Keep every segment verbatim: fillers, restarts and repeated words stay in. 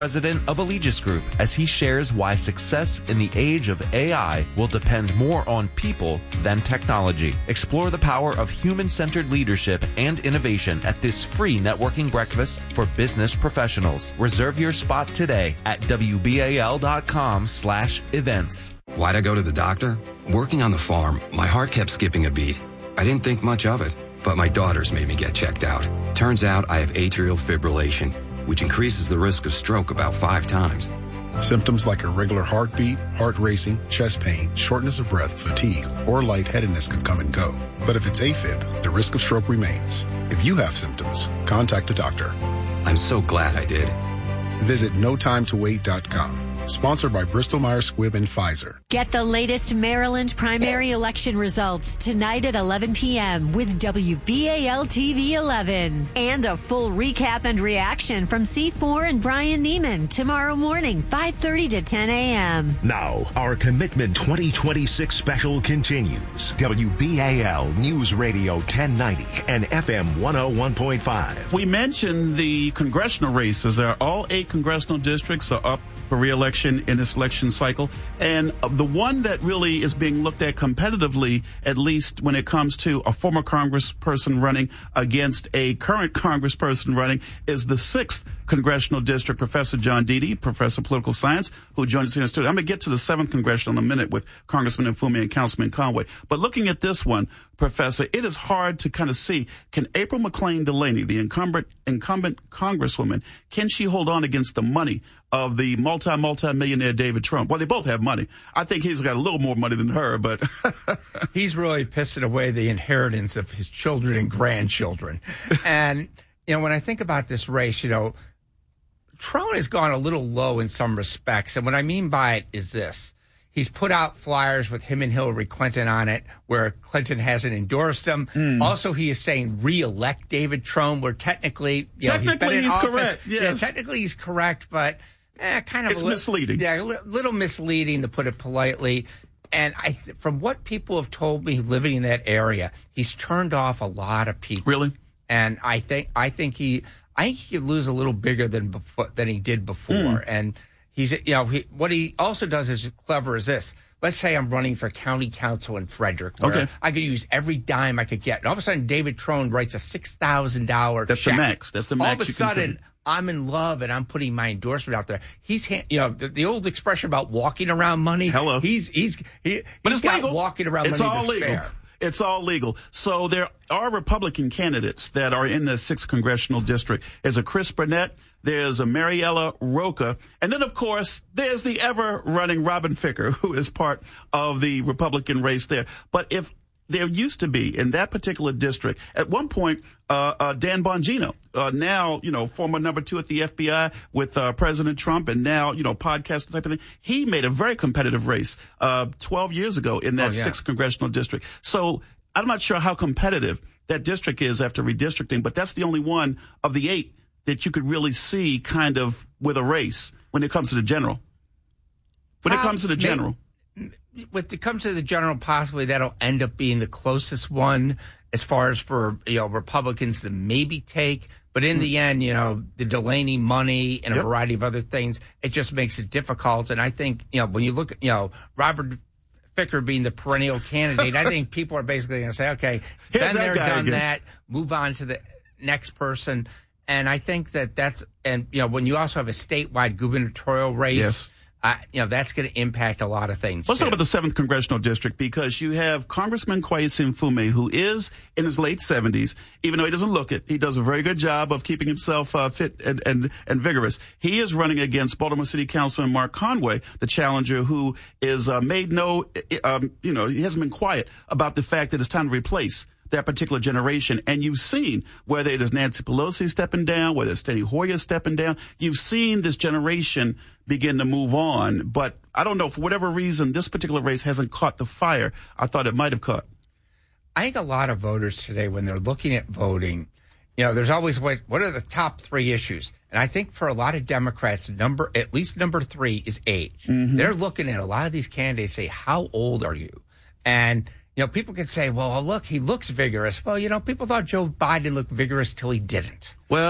President of Allegis Group, as he shares why success in the age of A I will depend more on people than technology. Explore the power of human-centered leadership and innovation at this free networking breakfast for business professionals. Reserve your spot today at W B A L dot com slash events. Why'd I go to the doctor? Working on the farm, my heart kept skipping a beat. I didn't think much of it, but my daughters made me get checked out. Turns out I have atrial fibrillation, which increases the risk of stroke about five times. Symptoms like irregular heartbeat, heart racing, chest pain, shortness of breath, fatigue, or lightheadedness can come and go. But if it's AFib, the risk of stroke remains. If you have symptoms, contact a doctor. I'm so glad I did. Visit no time to wait dot com. Sponsored by Bristol Myers Squibb and Pfizer. Get the latest Maryland primary election results tonight at eleven p.m. with W B A L T V eleven. And a full recap and reaction from C four and Brian Neiman tomorrow morning, five thirty to ten a.m. Now, our Commitment twenty twenty-six special continues. W B A L News Radio ten ninety and F M one oh one point five. We mentioned the congressional races. There are all eight congressional districts are up for re-election in this election cycle. And the one that really is being looked at competitively, at least when it comes to a former congressperson running against a current congressperson running, is the sixth congressional district. Professor John Deedy, professor of political science, who joins us here in the studio. I'm going to get to the seventh congressional in a minute with Congressman Mfume and Councilman Conway. But looking at this one, Professor, it is hard to kind of see, can April McClain Delaney, the incumbent, incumbent congresswoman, can she hold on against the money of the multi, multi-millionaire David Trump? Well, they both have money. I think he's got a little more money than her, but he's really pissing away the inheritance of his children and grandchildren. And, you know, when I think about this race, you know, Trump has gone a little low in some respects. And what I mean by it is this. He's put out flyers with him and Hillary Clinton on it, where Clinton hasn't endorsed him. Mm. Also, he is saying re-elect David Trump, where technically, you know, technically he's, been in he's office. correct. Yes. Yeah, technically he's correct, but eh, kind of it's a li- misleading. Yeah, a li- little misleading, to put it politely. And I, from what people have told me living in that area, he's turned off a lot of people. Really? And I think I think he I think he could lose a little bigger than before, than he did before. Mm. And he's, you know, he, what he also does is clever as this. Let's say I'm running for county council in Frederick, where okay. I could use every dime I could get. And all of a sudden, David Trone writes a six thousand dollars That's check. the max. That's the max. All of a sudden, I'm in love and I'm putting my endorsement out there. He's, you know, the, the old expression about walking around money. Hello. He's, he's, he, but he's it's got legal. walking around it's money all to legal. spare. It's all legal. So there are Republican candidates that are in the sixth congressional district. There's a Chris Burnett. There's a Mariella Roca. And then, of course, there's the ever-running Robin Ficker, who is part of the Republican race there. But if there used to be in that particular district, at one point, uh, uh, Dan Bongino, uh, now, you know, former number two at the F B I with uh, President Trump, and now, you know, podcast type of thing. He made a very competitive race uh, twelve years ago in that oh, yeah. sixth congressional district. So I'm not sure how competitive that district is after redistricting, but that's the only one of the eight that you could really see kind of with a race when it comes to the general. When uh, it comes to the general. Maybe- When it comes to the general, possibly that'll end up being the closest one as far as for, you know, Republicans to maybe take. But in mm. the end, you know, the Delaney money and a yep. variety of other things, it just makes it difficult. And I think, you know, when you look at, you know, Robert Ficker being the perennial candidate, I think people are basically going to say, okay, Here's been there, done again. that, move on to the next person. And I think that that's, and, you know, when you also have a statewide gubernatorial race, yes. Uh, you know, that's going to impact a lot of things. Let's too. talk about the seventh congressional district, because you have Congressman Kweisi Mfume, who is in his late seventies. Even though he doesn't look it, he does a very good job of keeping himself uh, fit and, and, and vigorous. He is running against Baltimore City Councilman Mark Conway, the challenger, who is uh, made no, um, you know, he hasn't been quiet about the fact that it's time to replace that particular generation. And you've seen whether it is Nancy Pelosi stepping down, whether it's Steny Hoyer stepping down, you've seen this generation begin to move on. But I don't know, for whatever reason, this particular race hasn't caught the fire I thought it might have caught. I think a lot of voters today, when they're looking at voting, you know, there's always what, what are the top three issues? And I think for a lot of Democrats, number, at least number three is age. Mm-hmm. They're looking at a lot of these candidates, say, how old are you? And you know, people could say, well, look, he looks vigorous. Well, you know, people thought Joe Biden looked vigorous till he didn't. Well,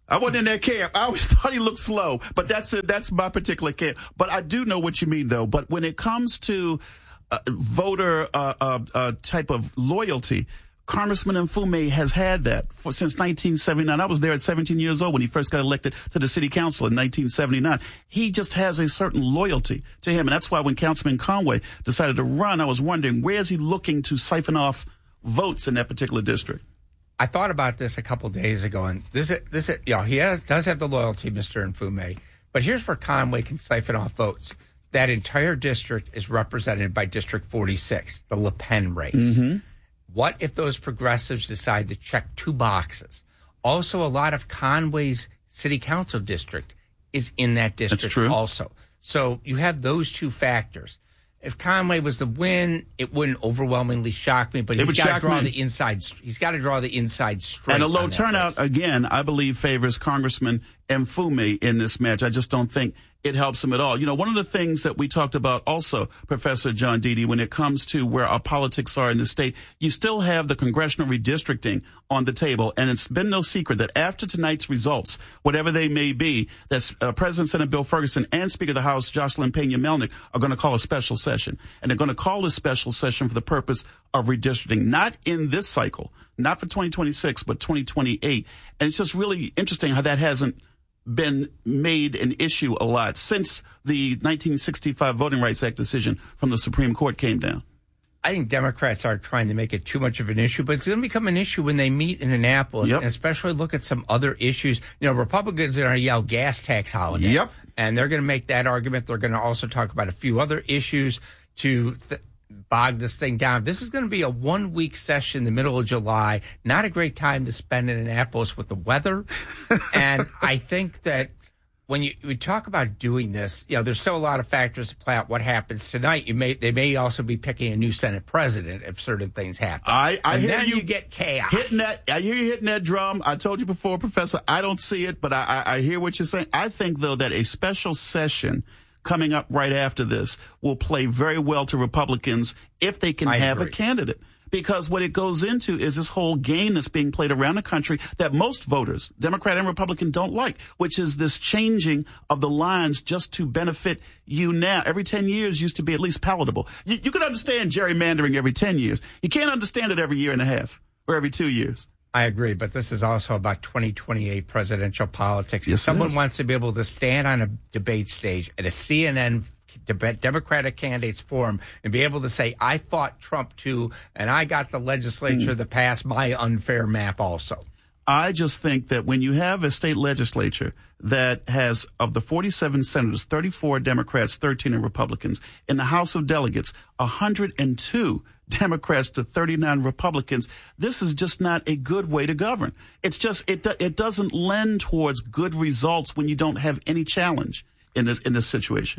I wasn't in that camp. I always thought he looked slow, but that's it. That's my particular camp. But I do know what you mean, though. But when it comes to uh, voter uh, uh, uh, type of loyalty, Congressman Mfume has had that for since nineteen seventy-nine. I was there at seventeen years old when he first got elected to the city council in nineteen seventy-nine. He just has a certain loyalty to him. And that's why when Councilman Conway decided to run, I was wondering, where is he looking to siphon off votes in that particular district? I thought about this a couple of days ago, and this, this, you know, he has, does have the loyalty, Mister Mfume. But here's where Conway can siphon off votes. That entire district is represented by District forty-six, the Le Pen race. Mm-hmm. What if those progressives decide to check two boxes? Also, a lot of Conway's city council district is in that district. That's true. Also. So you have those two factors. If Conway was the win, it wouldn't overwhelmingly shock me, but it he's got to draw me. the inside. He's got to draw the inside straight. And a low turnout race. Again, I believe favors Congressman Mfume in this match. I just don't think it helps him at all. You know, one of the things that we talked about also, Professor John Deedy, when it comes to where our politics are in the state, you still have the congressional redistricting on the table. And it's been no secret that after tonight's results, whatever they may be, that uh, President Senate Bill Ferguson and Speaker of the House Jocelyn Pena-Melnick are going to call a special session. And they're going to call this special session for the purpose of redistricting, not in this cycle, not for twenty twenty-six, but twenty twenty-eight. And it's just really interesting how that hasn't been made an issue a lot since the nineteen sixty-five Voting Rights Act decision from the Supreme Court came down. I think Democrats are trying to make it too much of an issue, but it's going to become an issue when they meet in Annapolis, yep. and especially look at some other issues. You know, Republicans are going to yell gas tax holiday, yep. and they're going to make that argument. They're going to also talk about a few other issues to th- bog this thing down. This is going to be a one-week session in the middle of July. Not a great time to spend in Annapolis with the weather. And I think that when you we talk about doing this, you know, there's still a lot of factors to play out what happens tonight. You may they may also be picking a new Senate president if certain things happen. I, I and hear then you, you get chaos. Hitting that, I hear you hitting that drum. I told you before, Professor, I don't see it, but I, I, I hear what you're saying. I think, though, that a special session coming up right after this will play very well to Republicans if they can I have agree. a candidate. Because what it goes into is this whole game that's being played around the country that most voters, Democrat and Republican, don't like, which is this changing of the lines just to benefit you now. Every ten years used to be at least palatable. You, you can understand gerrymandering every ten years. You can't understand it every year and a half or every two years. I agree, but this is also about twenty twenty-eight presidential politics. Yes, if someone wants to be able to stand on a debate stage at a C N N Democratic Candidates Forum and be able to say, I fought Trump too, and I got the legislature mm. to pass my unfair map also. I just think that when you have a state legislature that has, of the forty-seven senators, thirty-four Democrats, thirteen Republicans, in the House of Delegates, one hundred two Democrats to thirty-nine Republicans, this is just not a good way to govern. It's just, it it doesn't lend towards good results when you don't have any challenge in this in this situation.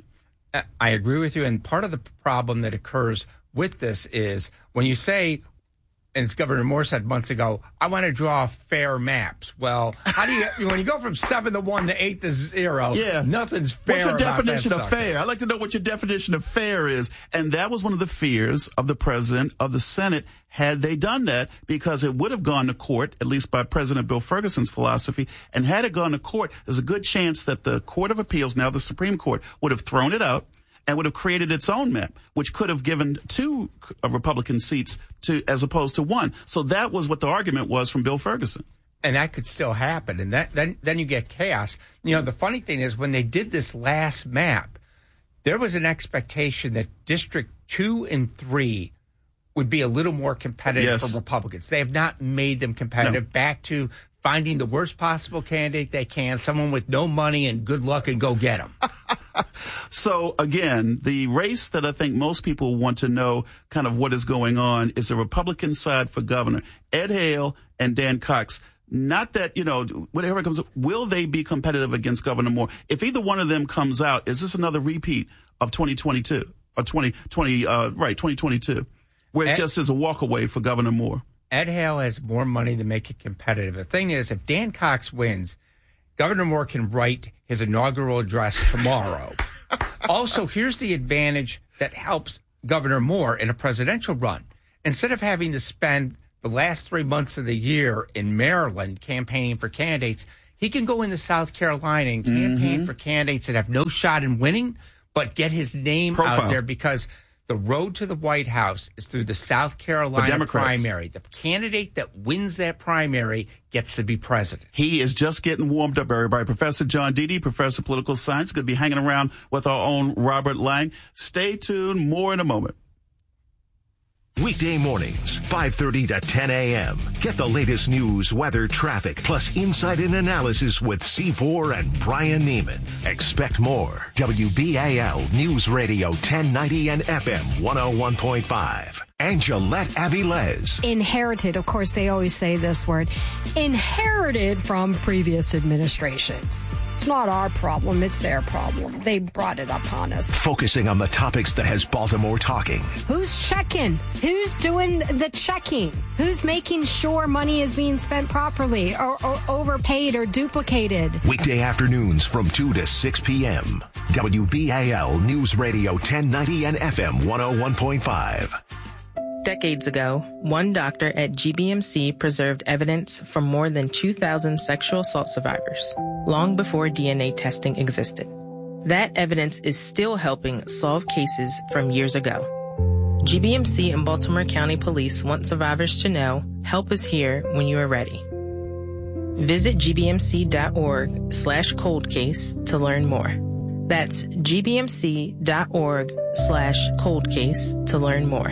I agree with you. And part of the problem that occurs with this is when you say, and as Governor Moore said months ago, I want to draw fair maps. Well, how do you, when you go from seven to one to eight to zero, yeah. nothing's fair. What's your about definition that of sucker. fair? I'd like to know what your definition of fair is. And that was one of the fears of the president of the Senate had they done that, because it would have gone to court, at least by President Bill Ferguson's philosophy. And had it gone to court, there's a good chance that the Court of Appeals, now the Supreme Court, would have thrown it out and would have created its own map, which could have given two Republican seats to as opposed to one. So that was what the argument was from Bill Ferguson. And that could still happen. And that, then, then you get chaos. You know, the funny thing is when they did this last map, there was an expectation that District two and three would be a little more competitive yes. for Republicans. They have not made them competitive. No. Back to finding the worst possible candidate they can, someone with no money and good luck, and go get them. So, again, the race that I think most people want to know kind of what is going on is the Republican side for governor. Ed Hale and Dan Cox. Not that, you know, whatever comes up, will they be competitive against Governor Moore? If either one of them comes out, is this another repeat of twenty twenty-two? Or twenty twenty, uh, right, twenty twenty-two, where it Ed, just is a walk away for Governor Moore? Ed Hale has more money to make it competitive. The thing is, if Dan Cox wins, Governor Moore can write his inaugural address tomorrow. Also, here's the advantage that helps Governor Moore in a presidential run. Instead of having to spend the last three months of the year in Maryland campaigning for candidates, He can go into South Carolina and campaign Mm-hmm. for candidates that have no shot in winning, but get his name Profile. out there, because the road to the White House is through the South Carolina Democrats. primary. The candidate that wins that primary gets to be president. He is just getting warmed up, everybody. Professor John Deedy, Professor of Political Science, going to be hanging around with our own Robert Lang. Stay tuned. More in a moment. Weekday mornings, five thirty to ten a.m. Get the latest news, weather, traffic, plus insight and analysis with C four and Brian Neiman. Expect more. W B A L News Radio ten ninety and F M one oh one point five. And Gillette Avilés. Inherited, of course, they always say this word, inherited from previous administrations. It's not our problem, it's their problem. They brought it upon us. Focusing on the topics that has Baltimore talking. Who's checking? Who's doing the checking? Who's making sure money is being spent properly or, or overpaid or duplicated? Weekday afternoons from two to six p.m. W B A L News Radio ten ninety and F M one oh one point five. Decades ago, one doctor at G B M C preserved evidence from more than two thousand sexual assault survivors, long before D N A testing existed. That evidence is still helping solve cases from years ago. G B M C and Baltimore County Police want survivors to know, help is here when you are ready. Visit gbmc.org slash cold case to learn more. That's gbmc.org slash cold case to learn more.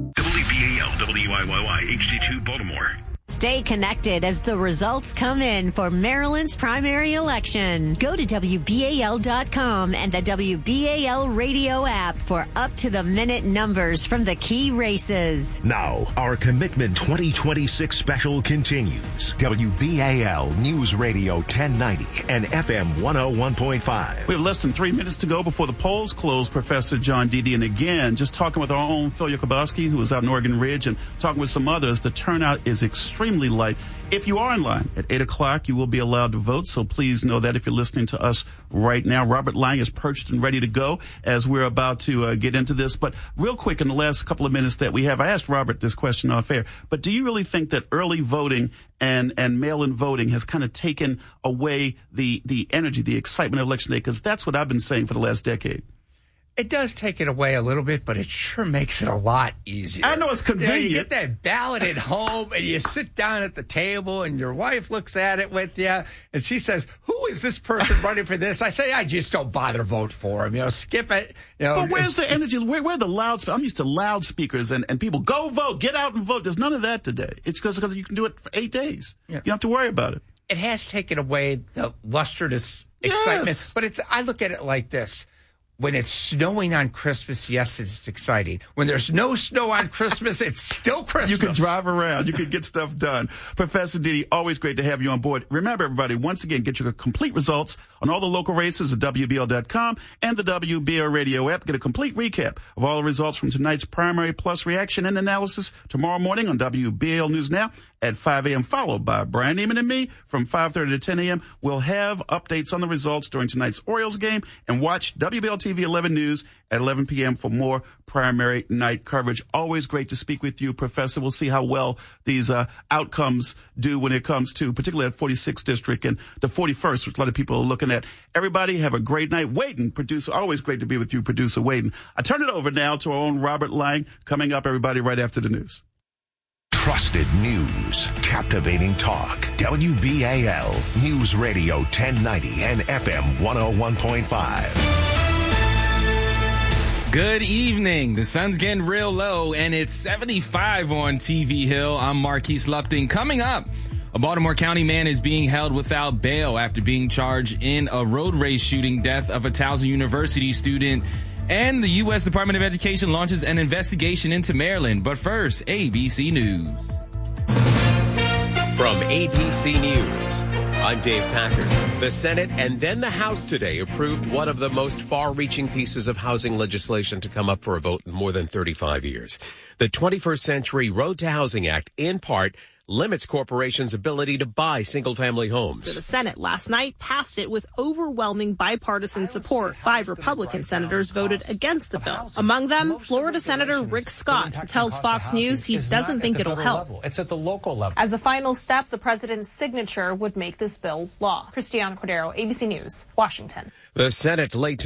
W B A L W I Y Y H D two Baltimore. Stay connected as the results come in for Maryland's primary election. Go to W B A L dot com and the W B A L radio app for up-to-the-minute numbers from the key races. Now, our Commitment twenty twenty-six special continues. W B A L News Radio ten ninety and F M one oh one point five. We have less than three minutes to go before the polls close, Professor John Deedy. And again, just talking with our own Phil Yakubowski, who is out in Oregon Ridge, and talking with some others, the turnout is extremely light. If you are in line at eight o'clock, you will be allowed to vote. So please know that if you're listening to us right now. Robert Lang is perched and ready to go as we're about to uh, get into this. But real quick, in the last couple of minutes that we have, I asked Robert this question off air. But do you really think that early voting and, and mail-in voting has kind of taken away the, the energy, the excitement of Election Day? Because that's what I've been saying for the last decade. It does take it away a little bit, but it sure makes it a lot easier. I know it's convenient. You know, you get that ballot at home, and you sit down at the table, and your wife looks at it with you, and she says, "Who is this person running for this?" I say, "I just don't bother to vote for him. You know, skip it." You know, but where's the energy? Where, where are the loudspeakers? I'm used to loudspeakers and, and people go vote, get out and vote. There's none of that today. It's because you can do it for eight days. Yeah. You don't have to worry about it. It has taken away the lustrous excitement, yes. But it's. I look at it like this. When it's snowing on Christmas, yes, it's exciting. When there's no snow on Christmas, it's still Christmas. You can drive around. You can get stuff done. Professor Deedy, always great to have you on board. Remember, everybody, once again, get your complete results on all the local races at W B L dot com and the W B L radio app. Get a complete recap of all the results from tonight's primary plus reaction and analysis tomorrow morning on W B L News Now at five a.m., followed by Brian Neiman and me from five thirty to ten a.m. We'll have updates on the results during tonight's Orioles game, and watch W B L T V eleven News at eleven p.m. for more primary night coverage. Always great to speak with you, Professor. We'll see how well these uh, outcomes do when it comes to, particularly at forty-sixth District and the forty-first, which a lot of people are looking at. Everybody have a great night. Waden, producer, always great to be with you, producer Waden. I turn it over now to our own Robert Lang, coming up, everybody, right after the news. Trusted news, captivating talk. W B A L News Radio ten ninety and F M one oh one point five. Good evening. The sun's getting real low, and it's seventy-five on T V Hill. I'm Marquise Lupton. Coming up, a Baltimore County man is being held without bail after being charged in a road rage shooting death of a Towson University student. And the U S Department of Education launches an investigation into Maryland. But first, A B C News. From A B C News, I'm Dave Packard. The Senate and then the House today approved one of the most far-reaching pieces of housing legislation to come up for a vote in more than thirty-five years. The twenty-first Century Road to Housing Act, in part, limits corporations' ability to buy single-family homes. The Senate last night passed it with overwhelming bipartisan support. Five Republican senators voted against the bill. Among them, Florida Senator Rick Scott, who tells Fox News he doesn't think it'll help. It's at the local level. As a final step, the president's signature would make this bill law. Cristiano Cordero, A B C News, Washington. The Senate late